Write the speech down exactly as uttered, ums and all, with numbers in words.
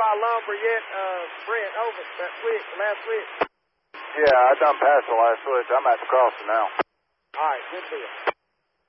by lumber yet, uh, Brent? Over. That switch, the last switch. Yeah, I done passed the last switch. I'm at the crossing now. All right, good deal.